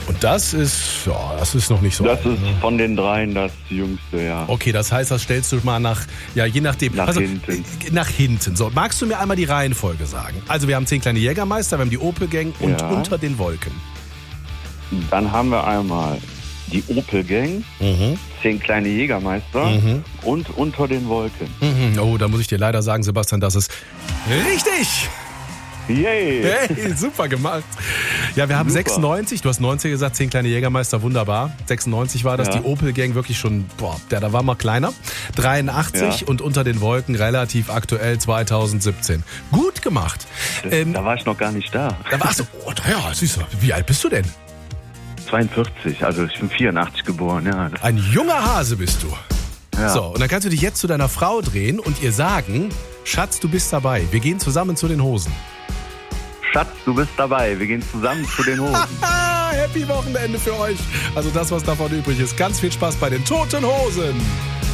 Und das ist noch nicht so Das alt, ist ne? von den dreien das Jüngste, ja. Okay, das heißt, das stellst du mal je nachdem. Nach hinten. Nach hinten. So, magst du mir einmal die Reihenfolge sagen? Also wir haben 10 kleine Jägermeister, wir haben die Opel Gang und Ja. Unter den Wolken. Dann haben wir einmal die Opel Gang, 10 kleine Jägermeister und Unter den Wolken. Oh, da muss ich dir leider sagen, Sebastian, das ist richtig. Yay! Hey, super gemacht. Ja, wir haben Super. 96, du hast 90 gesagt, 10 kleine Jägermeister, wunderbar. 96 war das, Ja. die Opel Gang wirklich schon, da war mal kleiner. 83 Ja. und Unter den Wolken relativ aktuell 2017. Gut gemacht. Da war ich noch gar nicht da. Da warst du, ja, siehst du, wie alt bist du denn? 42, also ich bin 84 geboren, ja. Ein junger Hase bist du. Ja. So, und dann kannst du dich jetzt zu deiner Frau drehen und ihr sagen, Schatz, du bist dabei. Wir gehen zusammen zu den Hosen. Schatz, du bist dabei. Wir gehen zusammen zu den Hosen. Happy Wochenende für euch. Also das, was davon übrig ist. Ganz viel Spaß bei den Toten Hosen.